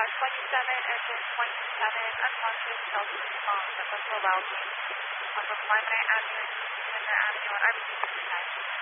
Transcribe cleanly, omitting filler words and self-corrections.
27, airport 27, unconscious, Chelsea response at Buffalo Route. On the Climate Avenue, Center Avenue, on RBC 59.